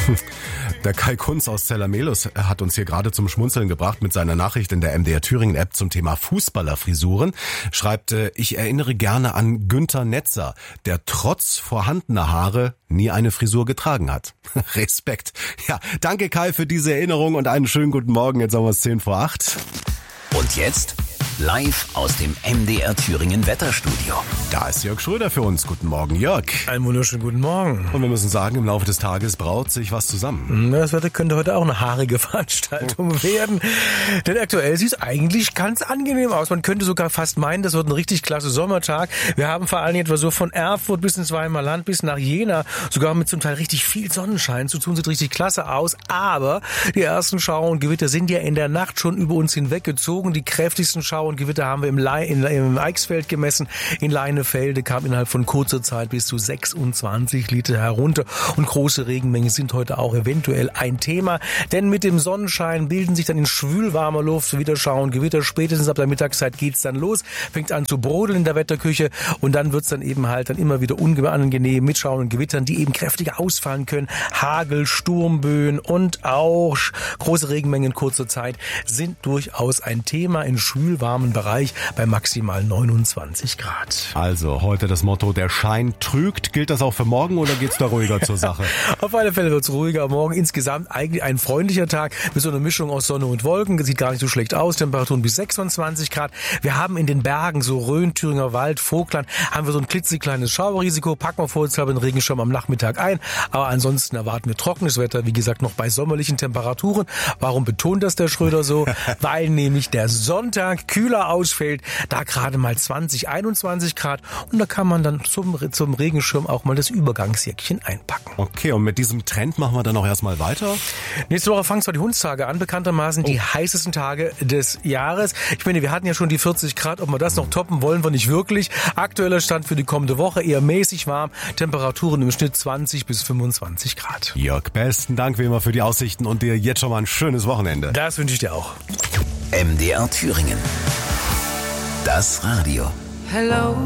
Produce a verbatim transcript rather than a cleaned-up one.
Der Kai Kunz aus Zellermelus hat uns hier gerade zum Schmunzeln gebracht mit seiner Nachricht in der M D R Thüringen App zum Thema Fußballerfrisuren. Schreibt, ich erinnere gerne an Günther Netzer, der trotz vorhandener Haare nie eine Frisur getragen hat. Respekt. Ja, danke Kai für diese Erinnerung und einen schönen guten Morgen. Jetzt haben wir es zehn vor acht. Und jetzt live aus dem M D R Thüringen Wetterstudio. Da ist Jörg Schröder für uns. Guten Morgen, Jörg. Einen wunderschönen guten Morgen. Und wir müssen sagen, im Laufe des Tages braut sich was zusammen. Das Wetter könnte heute auch eine haarige Veranstaltung werden. Denn aktuell sieht es eigentlich ganz angenehm aus. Man könnte sogar fast meinen, das wird ein richtig klasse Sommertag. Wir haben vor allem etwa so von Erfurt bis ins Weimarland bis nach Jena sogar mit zum Teil richtig viel Sonnenschein zu tun. Sieht richtig klasse aus. Aber die ersten Schauer und Gewitter sind ja in der Nacht schon über uns hinweggezogen. Die kräftigsten Schauer und Gewitter haben wir im, Le- in, im Eichsfeld gemessen. In Leinefelde kam innerhalb von kurzer Zeit bis zu sechsundzwanzig Liter herunter. Und große Regenmengen sind heute auch eventuell ein Thema. Denn mit dem Sonnenschein bilden sich dann in schwülwarmer Luft wieder Schauer und Gewitter. Spätestens ab der Mittagszeit geht's dann los. Fängt an zu brodeln in der Wetterküche. Und dann wird's dann eben halt dann immer wieder unangenehm mit Schauern und Gewittern, die eben kräftiger ausfallen können. Hagel, Sturmböen und auch große Regenmengen in kurzer Zeit sind durchaus ein Thema in schwülwarmen Bereich bei maximal neunundzwanzig Grad. Also heute das Motto, der Schein trügt. Gilt das auch für morgen oder geht's da ruhiger zur Sache? Auf alle Fälle wird's ruhiger. Morgen insgesamt eigentlich ein freundlicher Tag mit so einer Mischung aus Sonne und Wolken. Sieht gar nicht so schlecht aus. Temperaturen bis sechsundzwanzig Grad. Wir haben in den Bergen, so Rhön, Thüringer Wald, Vogtland, haben wir so ein klitzekleines Schauerrisiko. Packen wir vorsichtshalber den Regenschirm am Nachmittag ein. Aber ansonsten erwarten wir trockenes Wetter. Wie gesagt, noch bei sommerlichen Temperaturen. Warum betont das der Schröder so? Weil nämlich der Sonntag kühler ausfällt, da gerade mal zwanzig, einundzwanzig Grad und da kann man dann zum, zum Regenschirm auch mal das Übergangsjäckchen einpacken. Okay, und mit diesem Trend machen wir dann auch erstmal weiter? Nächste Woche fangen zwar die Hundstage an, bekanntermaßen die oh. heißesten Tage des Jahres. Ich meine, wir hatten ja schon die vierzig Grad, ob wir das noch toppen, wollen wir nicht wirklich. Aktueller Stand für die kommende Woche eher mäßig warm, Temperaturen im Schnitt zwanzig bis fünfundzwanzig Grad. Jörg, besten Dank wie immer für die Aussichten und dir jetzt schon mal ein schönes Wochenende. Das wünsche ich dir auch. M D R Thüringen. Das Radio. Hello.